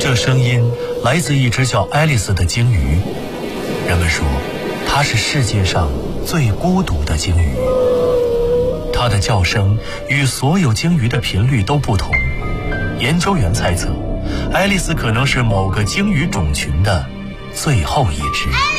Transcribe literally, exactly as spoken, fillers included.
这声音来自一只叫爱丽丝的鲸鱼。人们说，它是世界上最孤独的鲸鱼。它的叫声与所有鲸鱼的频率都不同。研究员猜测，爱丽丝可能是某个鲸鱼种群的最后一只。